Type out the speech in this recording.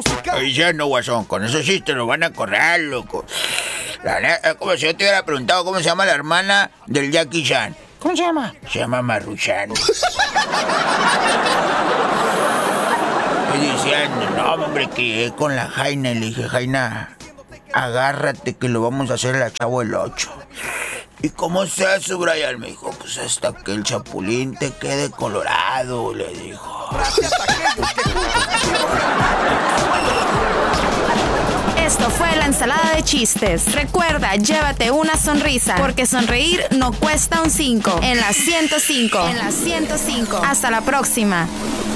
musical. Ahí ya no, guasón, con esos chistes nos van a correr, loco. La neta, es como si yo te hubiera preguntado cómo se llama la hermana del Jackie Chan. ¿Cómo se llama? Se llama Maruchan. Y diciendo, no, hombre, que llegué con la Jaina y le dije, Jaina, agárrate que lo vamos a hacer a la Chavo el 8. ¿Y cómo se hace, Brian? Me dijo, pues hasta que el chapulín te quede colorado, le dijo. Esto fue la ensalada de chistes. Recuerda, llévate una sonrisa, porque sonreír no cuesta un 5. En la 105. Hasta la próxima.